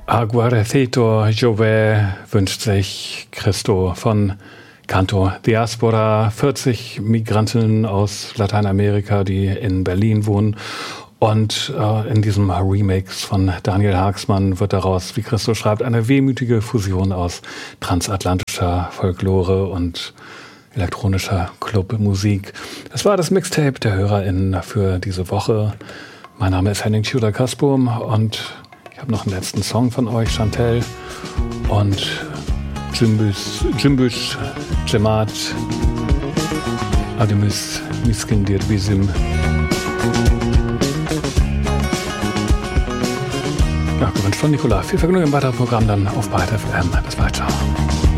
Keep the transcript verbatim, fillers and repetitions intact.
Aguarecido Jove wünscht sich Christo von Canto Diaspora. vierzig Migranten aus Lateinamerika, die in Berlin wohnen. Und äh, in diesem Remix von Daniel Haagsmann wird daraus, wie Christo schreibt, eine wehmütige Fusion aus transatlantischer Folklore und elektronischer Clubmusik. Das war das Mixtape der HörerInnen für diese Woche. Mein Name ist Henning Tudor-Kasburm und ich habe noch einen letzten Song von euch, Chantel und Jimbüs, Jimbüs, Cemat, Ademus, Miskindir Bizim. Ja, gewünscht von Nicola. Viel Vergnügen im weiteren Programm dann auf Byte F M. Bis bald, ciao.